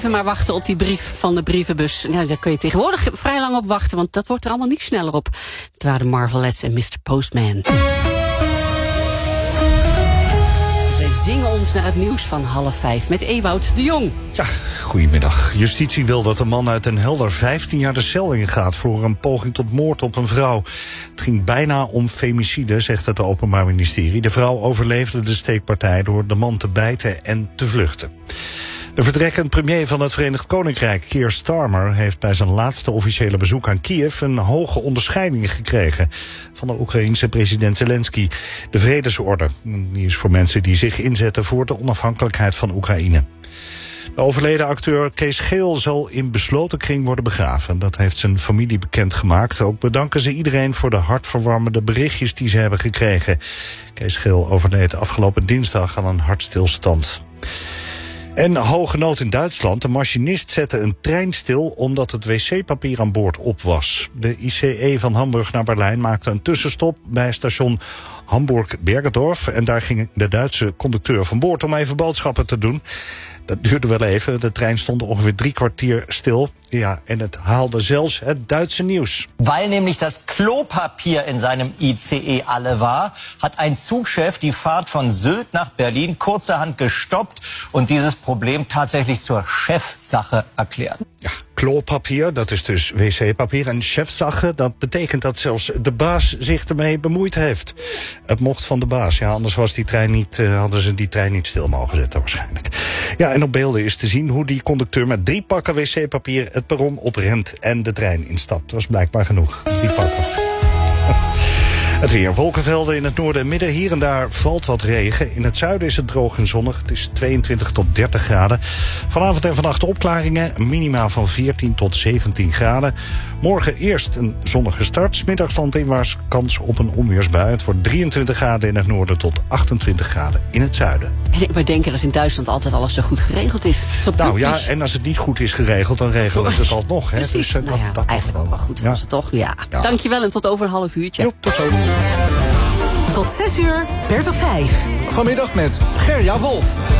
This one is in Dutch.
Even maar wachten op die brief van de brievenbus. Ja, daar kun je tegenwoordig vrij lang op wachten, want dat wordt er allemaal niet sneller op. Het waren Marvelettes en Mr. Postman. Zij zingen ons naar het nieuws van 4:30 met Ewout de Jong. Ja, goedemiddag. Justitie wil dat een man uit Den Helder 15 jaar de cel ingaat voor een poging tot moord op een vrouw. Het ging bijna om femicide, zegt het Openbaar Ministerie. De vrouw overleefde de steekpartij door de man te bijten en te vluchten. De vertrekkend premier van het Verenigd Koninkrijk, Keir Starmer, heeft bij zijn laatste officiële bezoek aan Kiev een hoge onderscheiding gekregen van de Oekraïense president Zelensky. De Vredesorde, die is voor mensen die zich inzetten voor de onafhankelijkheid van Oekraïne. De overleden acteur Kees Geel zal in besloten kring worden begraven. Dat heeft zijn familie bekendgemaakt. Ook bedanken ze iedereen voor de hartverwarmende berichtjes die ze hebben gekregen. Kees Geel overleed afgelopen dinsdag aan een hartstilstand. En hoge nood in Duitsland. De machinist zette een trein stil omdat het wc-papier aan boord op was. De ICE van Hamburg naar Berlijn maakte een tussenstop bij station Hamburg-Bergedorf. En daar ging de Duitse conducteur van boord om even boodschappen te doen. Dat duurde wel even. De trein stond ongeveer 3 kwartier stil. Ja, en het haalde zelfs het Duitse nieuws. Weil nämlich das Klopapier in seinem ICE alle war, hat ein Zugchef die Fahrt von Sylt nach Berlin kurzerhand gestoppt und dieses Problem tatsächlich zur Chefsache erklärt. Ja, klopapier, dat is dus wc-papier. En chefsache, dat betekent dat zelfs de baas zich ermee bemoeid heeft. Het mocht van de baas, ja, anders was die trein niet, hadden ze die trein niet stil mogen zetten waarschijnlijk. Ja, en op beelden is te zien hoe die conducteur met 3 pakken wc-papier het perron oprent en de trein instapt. Dat was blijkbaar genoeg, 3 pakken. Het weer. Wolkenvelden in het noorden en midden. Hier en daar valt wat regen. In het zuiden is het droog en zonnig. Het is 22 tot 30 graden. Vanavond en vannacht opklaringen. Minima van 14 tot 17 graden. Morgen eerst een zonnige start. 's Middags landinwaarts kans op een onweersbui. Het wordt 23 graden in het noorden tot 28 graden in het zuiden. En ik maar denken dat in Duitsland altijd alles zo goed geregeld is. Nou ja, en als het niet goed is geregeld, dan regelen ze het alsnog. Hè? Precies. Dus, Nou ja, dat eigenlijk ook wel goed was het toch? Ja. Ja. Dankjewel en tot over een half uurtje. Jo, tot zo. Tot 6 uur, Bert op 5. Vanmiddag met Gerja Wolf.